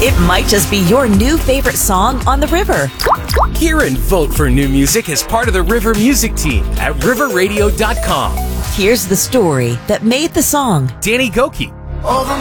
It might just be your new favorite song on the river. Hear and vote for new music as part of the River Music team at riverradio.com. Here's the story that made the song. Danny Gokey.